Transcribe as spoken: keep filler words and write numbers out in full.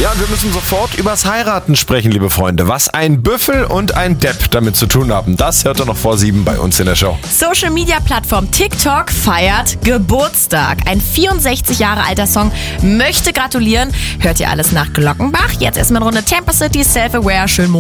Ja, und wir müssen sofort übers Heiraten sprechen, liebe Freunde. Was ein Büffel und ein Depp damit zu tun haben, das hört ihr noch vor sieben bei uns in der Show. Social-Media-Plattform TikTok feiert Geburtstag. Ein vierundsechzig Jahre alter Song möchte gratulieren. Hört ihr alles nach Glockenbach? Jetzt erstmal eine Runde Tampa City, Self-Aware, schön